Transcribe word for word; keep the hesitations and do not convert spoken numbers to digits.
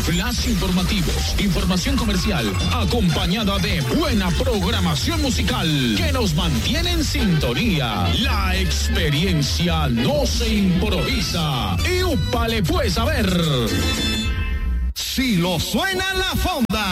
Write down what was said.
Flash informativos, información comercial, acompañada de buena programación musical que nos mantiene en sintonía. La experiencia no se improvisa. Y úpale pues a ver. Si lo suena la fonda.